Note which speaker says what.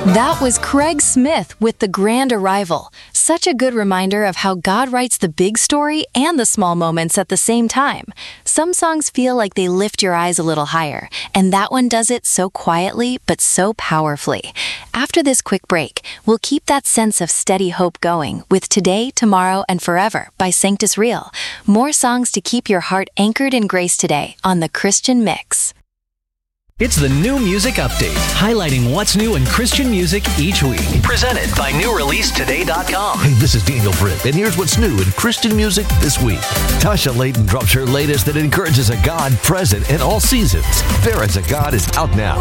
Speaker 1: That was Craig Smith with The Grand Arrival. Such a good reminder of how God writes the big story and the small moments at the same time. Some songs feel like they lift your eyes a little higher, and that one does it so quietly but so powerfully. After this quick break, we'll keep that sense of steady hope going with Today, Tomorrow, and Forever by Sanctus Real. More songs to keep your heart anchored in grace today on The Christian Mix.
Speaker 2: It's the New Music Update, highlighting what's new in Christian music each week. Presented by NewReleaseToday.com.
Speaker 3: Hey, this is Daniel Fripp, and here's what's new in Christian music this week. Tasha Layton drops her latest that encourages a God present in all seasons. There Is a God is out now.